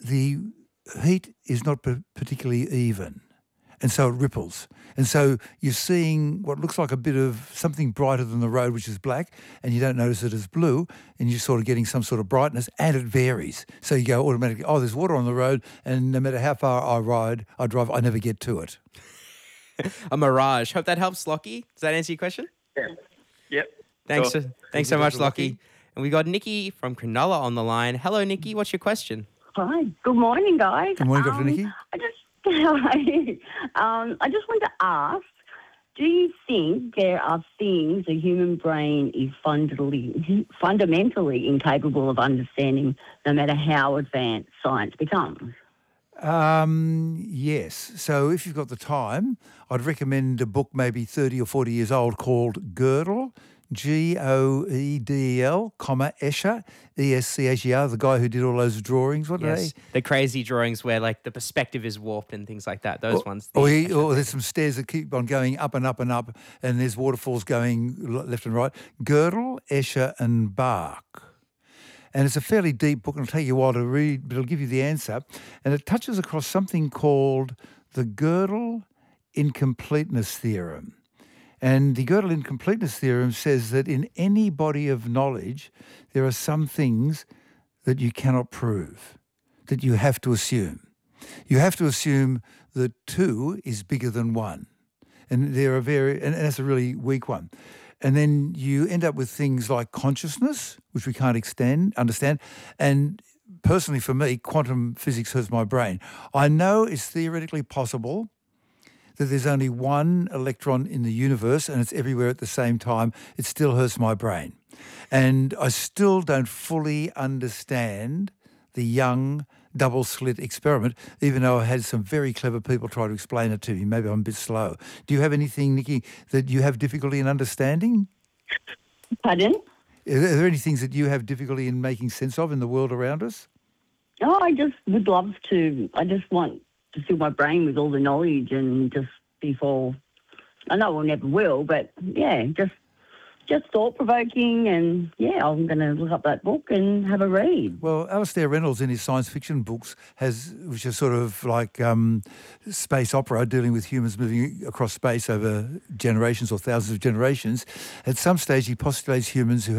the heat is not particularly even. And so it ripples. And so you're seeing what looks like a bit of something brighter than the road, which is black, and you don't notice it as blue, and you're sort of getting some sort of brightness, and it varies. So you go automatically, oh, there's water on the road, and no matter how far I drive, I never get to it. A mirage. Hope that helps, Lockie. Does that answer your question? Yeah. Yep. Thanks so much, Lockie. And we got Nikki from Cronulla on the line. Hello, Nikki. What's your question? Hi. Good morning, guys. Good morning, Dr. Nikki. I just want to ask, do you think there are things the human brain is fundamentally incapable of understanding, no matter how advanced science becomes? Yes. So if you've got the time, I'd recommend a book maybe 30 or 40 years old called Gödel, Goedel, Escher, Escher, the guy who did all those drawings. What are they? The crazy drawings where like the perspective is warped and things like that. Those ones. Or there's some stairs that keep on going up and up and up, and there's waterfalls going left and right. Gödel, Escher and Bach. And it's a fairly deep book, and it'll take you a while to read, but it'll give you the answer. And it touches across something called the Gödel incompleteness theorem. And the Gödel incompleteness theorem says that in any body of knowledge, there are some things that you cannot prove, that you have to assume. You have to assume that 2 is bigger than 1. And there are and that's a really weak one. And then you end up with things like consciousness, which we can't understand. And personally for me, quantum physics hurts my brain. I know it's theoretically possible that there's only one electron in the universe and it's everywhere at the same time. It still hurts my brain. And I still don't fully understand the Young double-slit experiment, even though I had some very clever people try to explain it to me. Maybe I'm a bit slow. Do you have anything, Nikki, that you have difficulty in understanding? Pardon? Are there any things that you have difficulty in making sense of in the world around us? Oh, I just would love to. I just want to fill my brain with all the knowledge and just before. I know I never will, but yeah, just thought-provoking, and yeah, I'm going to look up that book and have a read. Well, Alastair Reynolds in his science fiction books which are sort of like space opera, dealing with humans moving across space over generations or thousands of generations. At some stage, he postulates humans who